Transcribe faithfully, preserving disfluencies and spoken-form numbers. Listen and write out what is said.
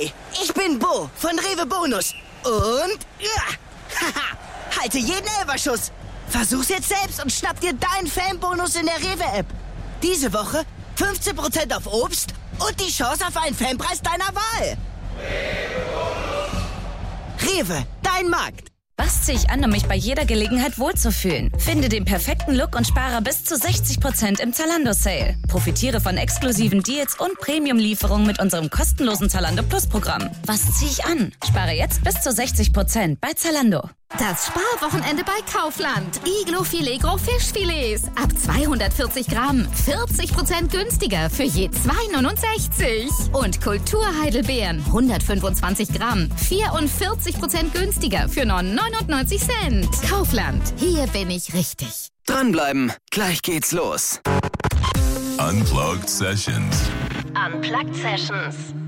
Hi, ich bin Bo von Rewe Bonus. Und ja, haha, halte jeden Elferschuss. Versuch's jetzt selbst und schnapp dir deinen Fanbonus in der Rewe-App. Diese Woche fünfzehn Prozent auf Obst und die Chance auf einen Fanpreis deiner Wahl. Rewe, dein Markt. Was ziehe ich an, um mich bei jeder Gelegenheit wohlzufühlen? Finde den perfekten Look und spare bis zu sechzig Prozent im Zalando-Sale. Profitiere von exklusiven Deals und Premium-Lieferungen mit unserem kostenlosen Zalando Plus-Programm. Was ziehe ich an? Spare jetzt bis zu sechzig Prozent bei Zalando. Das Sparwochenende bei Kaufland. Iglo Filet Gros Fischfilets. Ab zweihundertvierzig Gramm. vierzig Prozent günstiger für je zwei neunundsechzig. Und Kulturheidelbeeren. hundertfünfundzwanzig Gramm. vierundvierzig Prozent günstiger für nur neunundneunzig Cent. Kaufland. Hier bin ich richtig. Dranbleiben. Gleich geht's los. Unplugged Sessions. Unplugged Sessions.